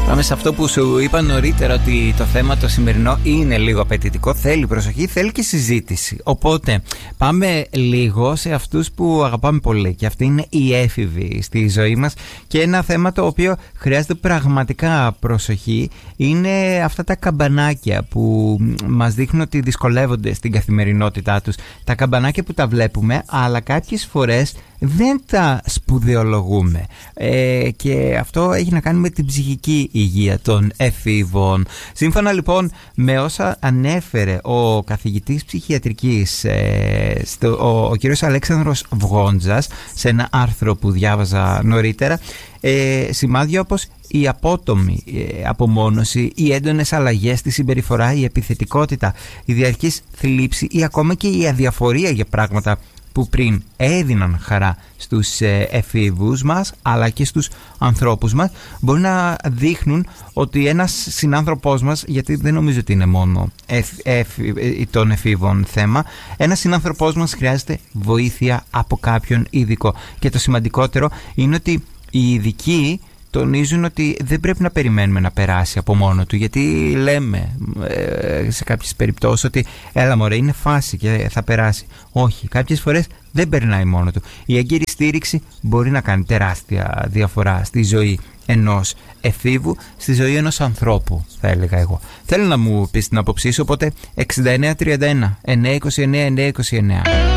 Πάμε σε αυτό που σου είπα νωρίτερα, ότι το θέμα το σημερινό είναι λίγο απαιτητικό, θέλει προσοχή, θέλει και συζήτηση. Οπότε πάμε λίγο σε αυτούς που αγαπάμε πολύ, και αυτοί είναι οι έφηβοι στη ζωή μας. Και ένα θέμα το οποίο χρειάζεται πραγματικά προσοχή είναι αυτά τα καμπανάκια που μας δείχνουν ότι δυσκολεύονται στην καθημερινότητά τους. Τα καμπανάκια που τα βλέπουμε, αλλά κάποιες φορές δεν τα σπουδαιολογούμε, και αυτό έχει να κάνει με την ψυχική υγεία των εφήβων. Σύμφωνα λοιπόν με όσα ανέφερε ο καθηγητής ψυχιατρικής, ο κύριος Αλέξανδρος Βγόντζας, σε ένα άρθρο που διάβαζα νωρίτερα, σημάδια όπως η απότομη απομόνωση, οι έντονες αλλαγές στη συμπεριφορά, η επιθετικότητα, η διαρκής θλίψη ή ακόμα και η αδιαφορία για πράγματα που πριν έδιναν χαρά στους εφήβους μας αλλά και στους ανθρώπους μας, μπορεί να δείχνουν ότι ένας συνάνθρωπός μας, γιατί δεν νομίζω ότι είναι μόνο των εφήβων θέμα, ένας συνάνθρωπός μας χρειάζεται βοήθεια από κάποιον ειδικό. Και το σημαντικότερο είναι ότι οι ειδικοί τονίζουν ότι δεν πρέπει να περιμένουμε να περάσει από μόνο του, γιατί λέμε σε κάποιες περιπτώσεις ότι έλα μωρέ, είναι φάση και θα περάσει. Όχι, κάποιες φορές δεν περνάει μόνο του. Η έγκαιρη στήριξη μπορεί να κάνει τεράστια διαφορά στη ζωή ενός εφήβου, στη ζωή ενός ανθρώπου, θα έλεγα εγώ. Θέλω να μου πεις την άποψή σου, οπότε 6931 929 929.